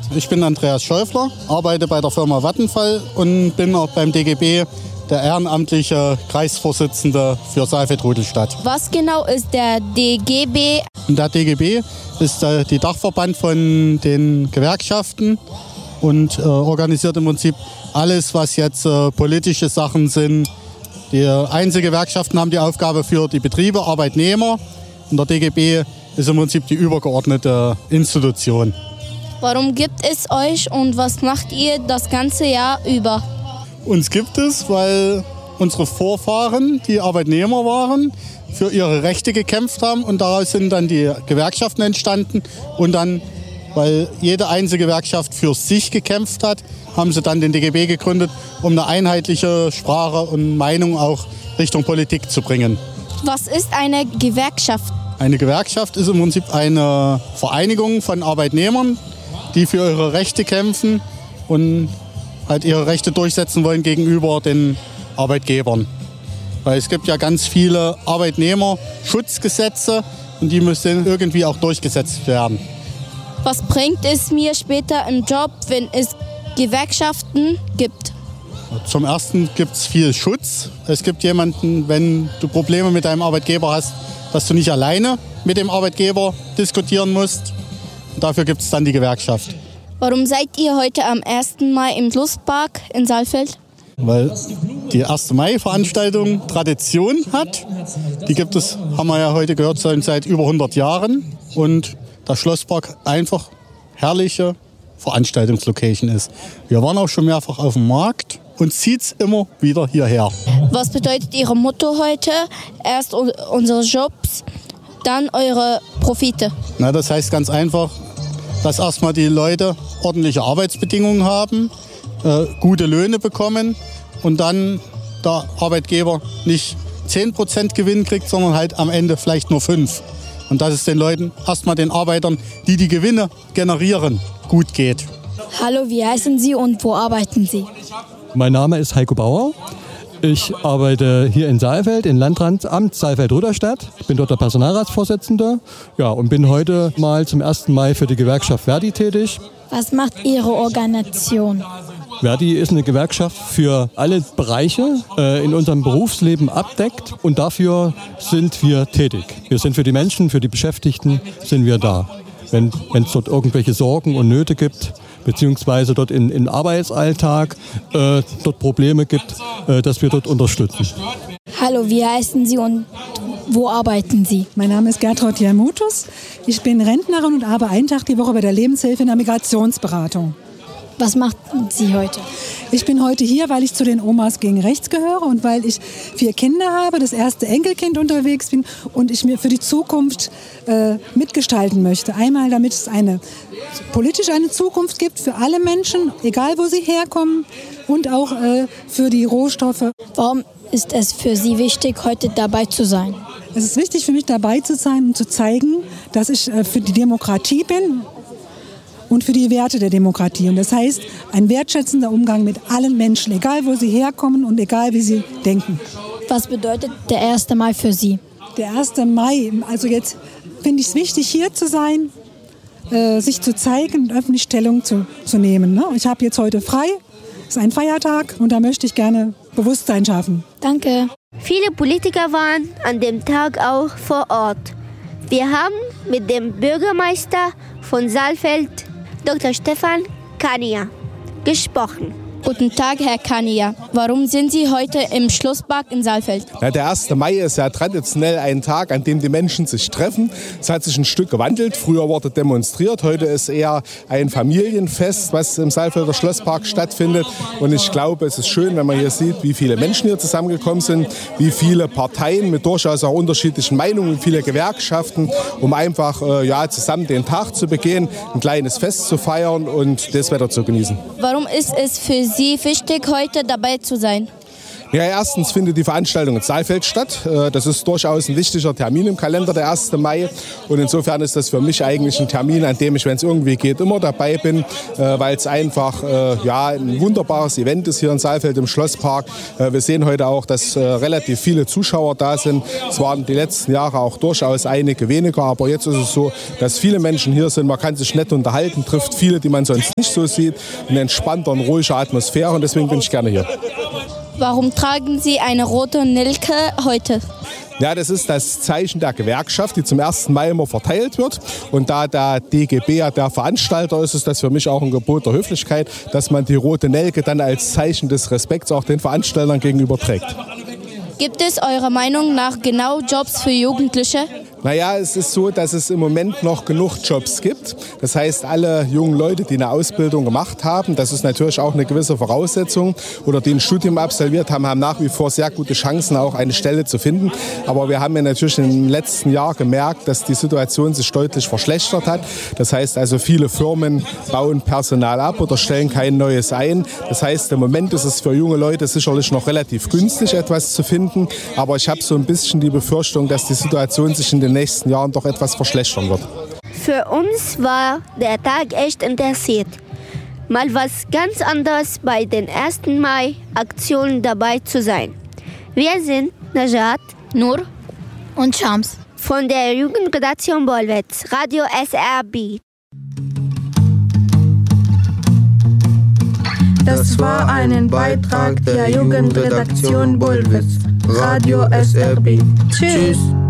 Ich bin Andreas Schäufler, arbeite bei der Firma Vattenfall und bin auch beim DGB der ehrenamtliche Kreisvorsitzende für Saalfeld-Rudolstadt. Was genau ist der DGB? Und der DGB ist die Dachverband von den Gewerkschaften und organisiert im Prinzip alles, was jetzt politische Sachen sind. Die Einzelgewerkschaften haben die Aufgabe für die Betriebe, Arbeitnehmer. Und der DGB ist im Prinzip die übergeordnete Institution. Warum gibt es euch und was macht ihr das ganze Jahr über? Uns gibt es, weil unsere Vorfahren, die Arbeitnehmer waren, für ihre Rechte gekämpft haben und daraus sind dann die Gewerkschaften entstanden. Und dann, weil jede einzelne Gewerkschaft für sich gekämpft hat, haben sie dann den DGB gegründet, um eine einheitliche Sprache und Meinung auch Richtung Politik zu bringen. Was ist eine Gewerkschaft? Eine Gewerkschaft ist im Prinzip eine Vereinigung von Arbeitnehmern, die für ihre Rechte kämpfen und halt ihre Rechte durchsetzen wollen gegenüber den Arbeitgebern. Weil es gibt ja ganz viele Arbeitnehmerschutzgesetze und die müssen irgendwie auch durchgesetzt werden. Was bringt es mir später im Job, wenn es Gewerkschaften gibt? Zum Ersten gibt es viel Schutz. Es gibt jemanden, wenn du Probleme mit deinem Arbeitgeber hast, dass du nicht alleine mit dem Arbeitgeber diskutieren musst. Und dafür gibt es dann die Gewerkschaft. Warum seid ihr heute am 1. Mai im Schlosspark in Saalfeld? Weil die 1. Mai-Veranstaltung Tradition hat. Die gibt es, haben wir ja heute gehört, seit über 100 Jahren. Und der Schlosspark einfach herrliche Veranstaltungslocation ist. Wir waren auch schon mehrfach auf dem Markt und zieht es immer wieder hierher. Was bedeutet Ihr Motto heute? Erst unsere Jobs, dann eure Profite. Na, das heißt ganz einfach, dass erstmal die Leute ordentliche Arbeitsbedingungen haben, gute Löhne bekommen und dann der Arbeitgeber nicht 10% Gewinn kriegt, sondern halt am Ende vielleicht nur 5%. Und dass es den Leuten, erstmal den Arbeitern, die die Gewinne generieren, gut geht. Hallo, wie heißen Sie und wo arbeiten Sie? Mein Name ist Heiko Bauer. Ich arbeite hier in Saalfeld, im Landratsamt Saalfeld-Rudolstadt. Ich bin dort der Personalratsvorsitzende, ja, und bin heute mal zum 1. Mai für die Gewerkschaft Verdi tätig. Was macht Ihre Organisation? Verdi ist eine Gewerkschaft für alle Bereiche in unserem Berufsleben abdeckt und dafür sind wir tätig. Wir sind für die Menschen, für die Beschäftigten sind wir da. Wenn es dort irgendwelche Sorgen und Nöte gibt, beziehungsweise dort im Arbeitsalltag dort Probleme gibt, dass wir dort unterstützen. Hallo, wie heißen Sie und wo arbeiten Sie? Mein Name ist Gertrud Jermutus. Ich bin Rentnerin und arbeite einen Tag die Woche bei der Lebenshilfe in der Migrationsberatung. Was macht sie heute? Ich bin heute hier, weil ich zu den Omas gegen Rechts gehöre und weil ich 4 Kinder habe, das erste Enkelkind unterwegs bin und ich mir für die Zukunft mitgestalten möchte. Einmal, damit es politisch eine Zukunft gibt für alle Menschen, egal wo sie herkommen und auch für die Rohstoffe. Warum ist es für Sie wichtig, heute dabei zu sein? Es ist wichtig für mich, dabei zu sein und zu zeigen, dass ich für die Demokratie bin und für die Werte der Demokratie. Und das heißt, ein wertschätzender Umgang mit allen Menschen, egal wo sie herkommen und egal wie sie denken. Was bedeutet der 1. Mai für Sie? Der 1. Mai, also jetzt finde ich es wichtig, hier zu sein, sich zu zeigen und öffentlich Stellung zu nehmen. Ne? Ich habe jetzt heute frei, es ist ein Feiertag und da möchte ich gerne Bewusstsein schaffen. Danke. Viele Politiker waren an dem Tag auch vor Ort. Wir haben mit dem Bürgermeister von Saalfeld, Dr. Stefan Kania, gesprochen. Guten Tag, Herr Kania. Warum sind Sie heute im Schlosspark in Saalfeld? Ja, der 1. Mai ist ja traditionell ein Tag, an dem die Menschen sich treffen. Es hat sich ein Stück gewandelt. Früher wurde demonstriert. Heute ist eher ein Familienfest, was im Saalfelder Schlosspark stattfindet. Und ich glaube, es ist schön, wenn man hier sieht, wie viele Menschen hier zusammengekommen sind, wie viele Parteien mit durchaus auch unterschiedlichen Meinungen, wie viele Gewerkschaften, um einfach zusammen den Tag zu begehen, ein kleines Fest zu feiern und das Wetter zu genießen. Warum ist es für Sie wichtig, heute dabei zu sein? Ja, erstens findet die Veranstaltung in Saalfeld statt. Das ist durchaus ein wichtiger Termin im Kalender, der 1. Mai. Und insofern ist das für mich eigentlich ein Termin, an dem ich, wenn es irgendwie geht, immer dabei bin, weil es einfach ein wunderbares Event ist hier in Saalfeld im Schlosspark. Wir sehen heute auch, dass relativ viele Zuschauer da sind. Es waren die letzten Jahre auch durchaus einige weniger, aber jetzt ist es so, dass viele Menschen hier sind. Man kann sich nett unterhalten, trifft viele, die man sonst nicht so sieht. Eine entspannte und ruhige Atmosphäre und deswegen bin ich gerne hier. Warum tragen Sie eine rote Nelke heute? Ja, das ist das Zeichen der Gewerkschaft, die zum 1. Mai immer verteilt wird. Und da der DGB ja der Veranstalter ist, ist das für mich auch ein Gebot der Höflichkeit, dass man die rote Nelke dann als Zeichen des Respekts auch den Veranstaltern gegenüber trägt. Gibt es eurer Meinung nach genau Jobs für Jugendliche? Naja, es ist so, dass es im Moment noch genug Jobs gibt. Das heißt, alle jungen Leute, die eine Ausbildung gemacht haben, das ist natürlich auch eine gewisse Voraussetzung, oder die ein Studium absolviert haben, haben nach wie vor sehr gute Chancen, auch eine Stelle zu finden. Aber wir haben ja natürlich im letzten Jahr gemerkt, dass die Situation sich deutlich verschlechtert hat. Das heißt also, viele Firmen bauen Personal ab oder stellen kein neues ein. Das heißt, im Moment ist es für junge Leute sicherlich noch relativ günstig, etwas zu finden. Aber ich habe so ein bisschen die Befürchtung, dass die Situation sich in den nächsten Jahren doch etwas verschlechtern wird. Für uns war der Tag echt interessiert. Mal was ganz anderes bei den 1. Mai-Aktionen dabei zu sein. Wir sind Najat, Nur und Shams von der Jugendredaktion Bolwetz, Radio SRB. Das war ein Beitrag der Jugendredaktion Bolwetz, Radio SRB. Tschüss.